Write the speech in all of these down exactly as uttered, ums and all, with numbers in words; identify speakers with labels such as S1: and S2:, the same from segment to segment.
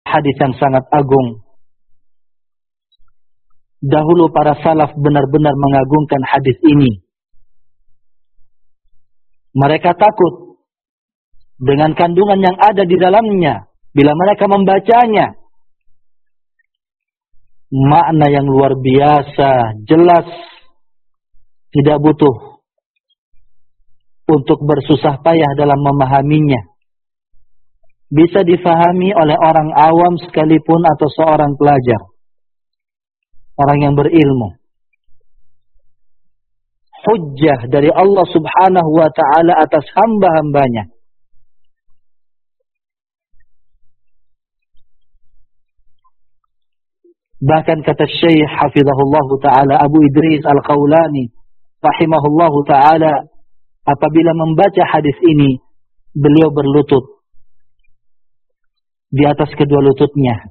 S1: hadis yang sangat agung. Dahulu para salaf benar-benar mengagungkan hadis ini. Mereka takut dengan kandungan yang ada di dalamnya. Bila mereka membacanya, makna yang luar biasa, jelas, tidak butuh untuk bersusah payah dalam memahaminya. Bisa difahami oleh orang awam sekalipun atau seorang pelajar, orang yang berilmu. Hujjah dari Allah subhanahu wa ta'ala atas hamba-hambanya. Bahkan kata Syekh hafizahullahu ta'ala Abu Idris Al-Khawlani rahimahullahu ta'ala, apabila membaca hadis ini, beliau berlutut di atas kedua lututnya.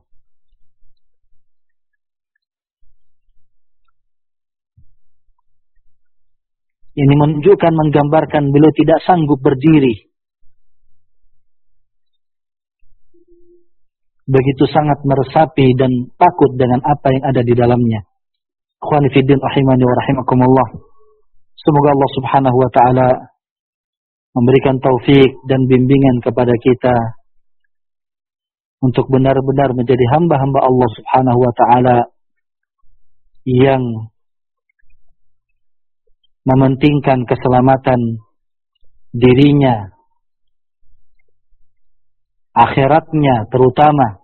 S1: Ini menunjukkan, menggambarkan beliau tidak sanggup berdiri. Begitu sangat meresapi dan takut dengan apa yang ada di dalamnya. Ikhwani fiddin rahimani wa rahimakumullah. Semoga Allah subhanahu wa ta'ala memberikan taufik dan bimbingan kepada kita untuk benar-benar menjadi hamba-hamba Allah subhanahu wa ta'ala yang mementingkan keselamatan dirinya, akhiratnya terutama,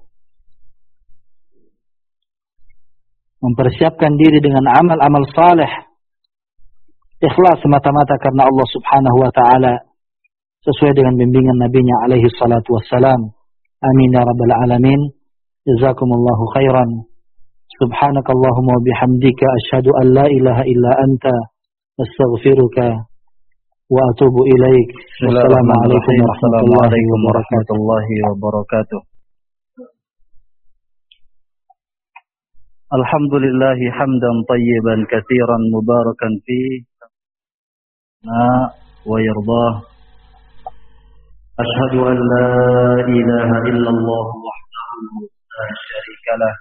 S1: mempersiapkan diri dengan amal-amal saleh, ikhlas semata-mata karena Allah subhanahu wa ta'ala, sesuai dengan bimbingan Nabi-Nya alaihi salatu wassalam. Amin ya rabbal alamin. Jazakumullahu khairan. Subhanakallahumma wa bihamdika asyhadu an la ilaha illa anta astaghfiruka wa atubu ilaik. Wassalamualaikum warahmatullahi wabarakatuh. Alhamdulillah hamdan tayyiban katsiran mubarakan fi ma wa yardah. Asyhadu an la ilaha illallah wahdahu la syarika lah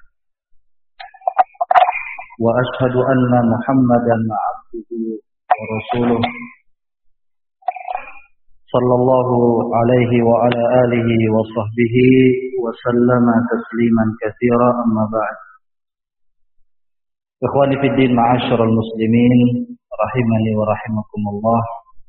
S1: wa asyhadu anna Muhammadan abduhu wa rasuluh sallallahu alaihi wa ala alihi wa sahbihi wa sallama tasliman katsira, amma ba'd. Ikhwani fid din, ma'asyiral muslimin rahimani wa rahimakumullah.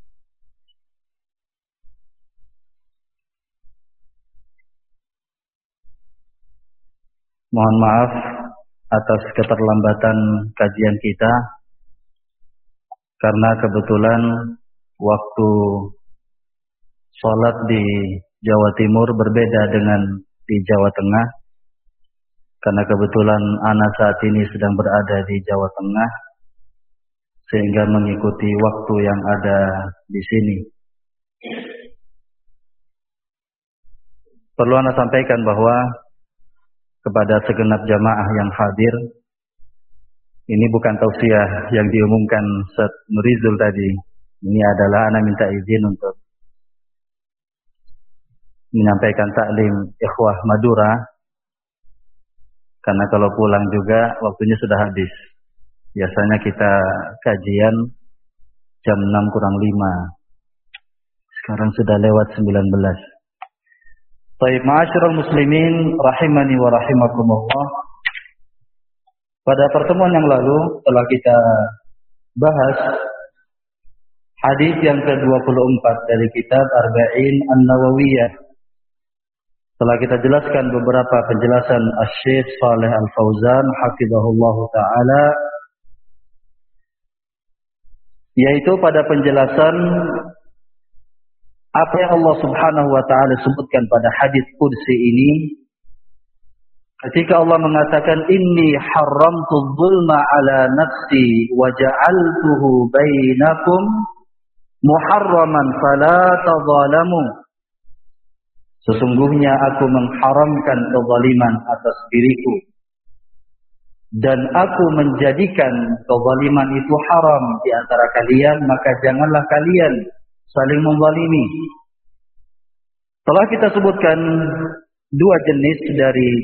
S1: Mohon maaf atas keterlambatan kajian kita, karena kebetulan waktu sholat di Jawa Timur berbeda dengan di Jawa Tengah. Karena kebetulan ana saat ini sedang berada di Jawa Tengah, sehingga mengikuti waktu yang ada di sini. Perlu ana sampaikan bahwa kepada segenap jamaah yang hadir, ini bukan tausiah yang diumumkan Ustaz Nurizul tadi. Ini adalah ana minta izin untuk menyampaikan taklim ikhwah Madura, karena kalau pulang juga waktunya sudah habis. Biasanya kita kajian jam enam kurang lima. Sekarang sudah lewat sembilan belas. Baik, ma'asyiral muslimin rahimani wa rahimakumullah. Pada pertemuan yang lalu telah kita bahas hadis yang ke dua puluh empat dari kitab Arba'in An-Nawawiyah. Telah kita jelaskan beberapa penjelasan Asy-Syaikh Shalih Al-Fauzan hafizahullah ta'ala, yaitu pada penjelasan apa yang Allah subhanahu wa ta'ala sebutkan pada hadis qudsi ini, ketika Allah mengatakan inni haramtu dzulma ala nafsi wa ja'altuhu bainakum muharraman fala tadzalamu. Sesungguhnya aku mengharamkan kezaliman atas diriku, dan aku menjadikan kezaliman itu haram di antara kalian, maka janganlah kalian saling menzalimi. Telah kita sebutkan dua jenis dari